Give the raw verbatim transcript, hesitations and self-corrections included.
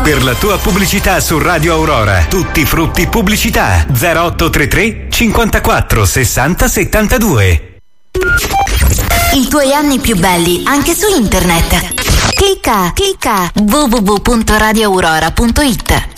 Per la tua pubblicità su Radio Aurora, tutti frutti pubblicità. zero otto tre tre cinquantaquattro sessanta settantadue. I tuoi anni più belli anche su internet. Clicca, clicca w w w punto radio aurora punto it.